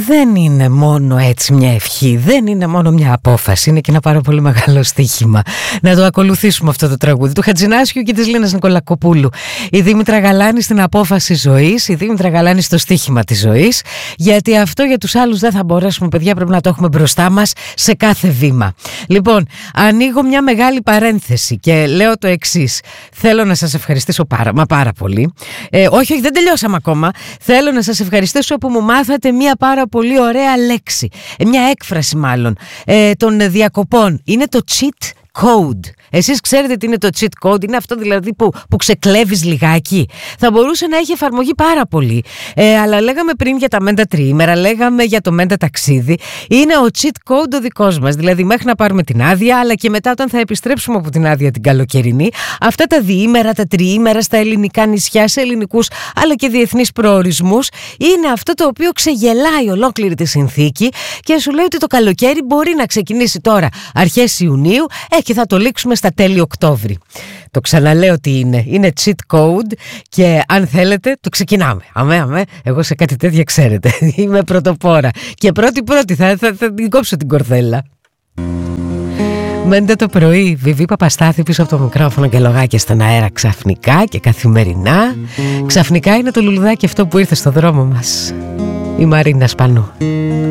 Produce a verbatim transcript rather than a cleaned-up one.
δεν είναι μόνο έτσι μια ευχή, δεν είναι μόνο μια απόφαση, είναι και ένα πάρα πολύ μεγάλο στοίχημα. Να το ακολουθήσουμε αυτό το τραγούδι του Χατζηνάσιου και της Λίνας Νικολακοπούλου. Η Δήμητρα Γαλάνη στην απόφαση ζωής, η Δήμητρα Γαλάνη στο στοίχημα της ζωής, γιατί αυτό για τους άλλους δεν θα μπορέσουμε, παιδιά, πρέπει να το έχουμε μπροστά μας σε κάθε βήμα. Λοιπόν, ανοίγω μια μεγάλη παρένθεση και λέω το εξής. Θέλω να σας ευχαριστήσω πάρα, μα πάρα πολύ. Ε, όχι, όχι, δεν τελειώσαμε ακόμα. Θέλω να σας ευχαριστήσω που μου μάθατε μια πάρα πολύ ωραία λέξη, μια έκφραση μάλλον, ε, των διακοπών. Είναι το cheat code. Εσείς ξέρετε τι είναι το cheat code? Είναι αυτό δηλαδή που, που ξεκλέβεις λιγάκι. Θα μπορούσε να έχει εφαρμογή πάρα πολύ. Ε, αλλά λέγαμε πριν για τα μέντα τριήμερα, λέγαμε για το μέντα ταξίδι. Είναι ο cheat code ο δικός μας. Δηλαδή μέχρι να πάρουμε την άδεια, αλλά και μετά όταν θα επιστρέψουμε από την άδεια την καλοκαιρινή, αυτά τα διήμερα, τα τριήμερα στα ελληνικά νησιά, σε ελληνικούς αλλά και διεθνείς προορισμούς, είναι αυτό το οποίο ξεγελάει ολόκληρη τη συνθήκη και σου λέει ότι το καλοκαίρι μπορεί να ξεκινήσει τώρα αρχές Ιουνίου, ε, και θα το λήξουμε στα τέλη Οκτώβρη. Το ξαναλέω τι είναι. Είναι cheat code και αν θέλετε το ξεκινάμε. Αμέ, αμέ, εγώ σε κάτι τέτοια ξέρετε. Είμαι πρωτοπόρα. Και πρώτη πρώτη θα, θα, θα την κόψω την κορδέλα. Μέντε το πρωί, Βιβί Παπαστάθη πίσω από το μικρόφωνο και λογάκια στον αέρα ξαφνικά και καθημερινά. Ξαφνικά είναι το λουλουδάκι αυτό που ήρθε στο δρόμο μας. Η Μαρίνα Σπανού.